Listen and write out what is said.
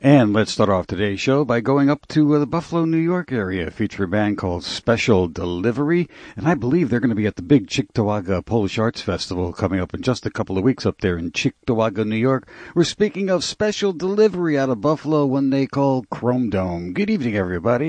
And let's start off today's show by going up to the Buffalo, New York area, featuring a band called Special Delivery. And I believe they're going to be at the big Cheektowaga Polish Arts Festival coming up in just a couple of weeks up there in Cheektowaga, New York. We're speaking of Special Delivery out of Buffalo, one they call Chrome Dome. Good evening, everybody.